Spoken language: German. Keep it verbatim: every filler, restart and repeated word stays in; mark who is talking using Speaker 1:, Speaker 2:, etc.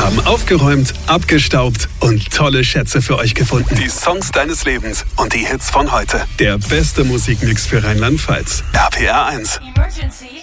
Speaker 1: haben aufgeräumt, abgestaubt und tolle Schätze für euch gefunden. Die Songs deines Lebens und die Hits von heute. Der beste Musikmix für Rheinland-Pfalz. R P R eins.
Speaker 2: Emergency.